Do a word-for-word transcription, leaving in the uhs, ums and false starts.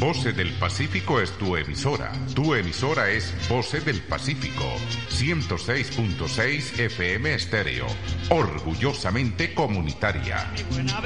Voces del Pacífico es tu emisora. Tu emisora es Voces del Pacífico. ciento seis punto seis F M Estéreo. Orgullosamente comunitaria.